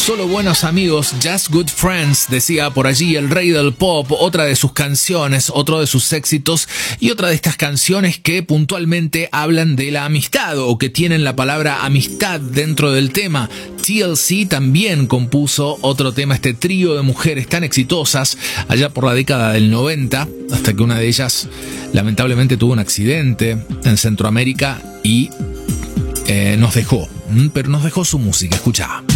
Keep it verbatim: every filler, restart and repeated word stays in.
Solo buenos amigos, Just Good Friends, decía por allí el rey del pop, otra de sus canciones, otro de sus éxitos y otra de estas canciones que puntualmente hablan de la amistad o que tienen la palabra amistad dentro del tema. T L C también compuso otro tema, este trío de mujeres tan exitosas allá por la década del noventa, hasta que una de ellas lamentablemente tuvo un accidente en Centroamérica y eh, nos dejó, pero nos dejó su música. Escuchá.